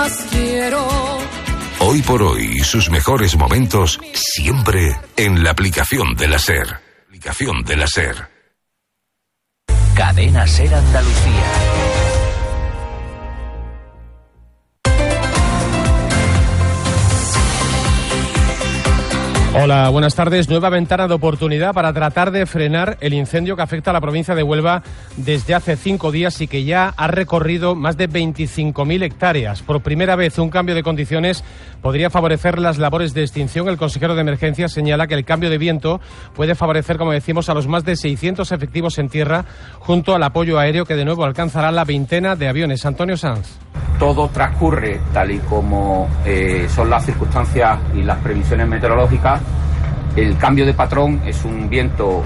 Hoy por hoy y sus mejores momentos siempre en la aplicación de la SER. Aplicación de la SER. Cadena SER Andalucía. Hola, buenas tardes. Nueva ventana de oportunidad para tratar de frenar el incendio que afecta a la provincia de Huelva desde hace 5 días y que ya ha recorrido más de 25.000 hectáreas. Por primera vez, un cambio de condiciones podría favorecer las labores de extinción. El consejero de Emergencias señala que el cambio de viento puede favorecer, como decimos, a los más de 600 efectivos en tierra, junto al apoyo aéreo que de nuevo alcanzará la veintena de aviones. Antonio Sanz. Todo transcurre tal y como son las circunstancias y las previsiones meteorológicas. El cambio de patrón es un viento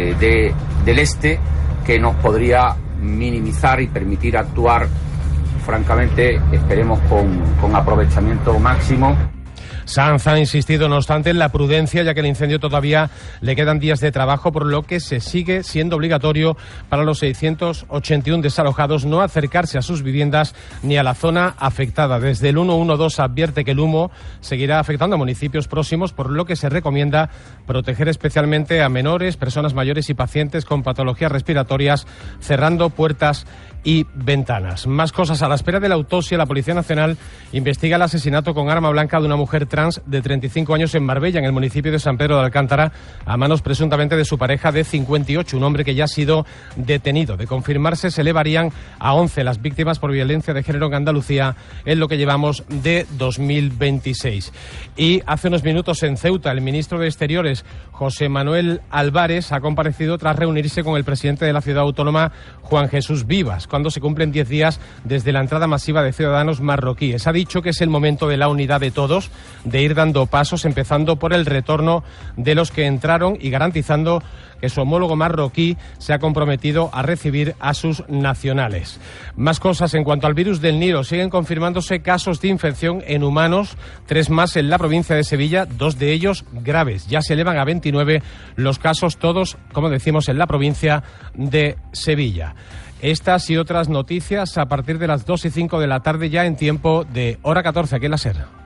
del este que nos podría minimizar y permitir actuar, francamente, esperemos con aprovechamiento máximo. Sanz ha insistido, no obstante, en la prudencia, ya que el incendio todavía le quedan días de trabajo, por lo que se sigue siendo obligatorio para los 681 desalojados no acercarse a sus viviendas ni a la zona afectada. Desde el 112 advierte que el humo seguirá afectando a municipios próximos, por lo que se recomienda proteger especialmente a menores, personas mayores y pacientes con patologías respiratorias, cerrando puertas y ventanas. Más cosas. A la espera de la autopsia, la Policía Nacional investiga el asesinato con arma blanca de una mujer trans de 35 años en Marbella, en el municipio de San Pedro de Alcántara, a manos presuntamente de su pareja de 58, un hombre que ya ha sido detenido. De confirmarse, se elevarían a 11 las víctimas por violencia de género en Andalucía en lo que llevamos de 2026. Y hace unos minutos en Ceuta, el ministro de Exteriores, José Manuel Álvarez, ha comparecido tras reunirse con el presidente de la ciudad autónoma, Juan Jesús Vivas, cuando se cumplen 10 días desde la entrada masiva de ciudadanos marroquíes. Ha dicho que es el momento de la unidad de todos, de ir dando pasos, empezando por el retorno de los que entraron y garantizando que su homólogo marroquí se ha comprometido a recibir a sus nacionales. Más cosas. En cuanto al virus del Nilo, siguen confirmándose casos de infección en humanos, 3 más en la provincia de Sevilla, 2 de ellos graves. Ya se elevan a 29 los casos, todos, como decimos, en la provincia de Sevilla. Estas y otras noticias a partir de las 2:05 de la tarde, ya en tiempo de hora 14 aquí en la SER.